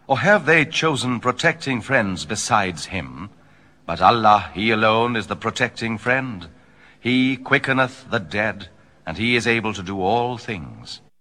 Or have they chosen protecting friends besides him? But Allah, He alone is the protecting friend. He quickeneth the dead, and He is able to do all things.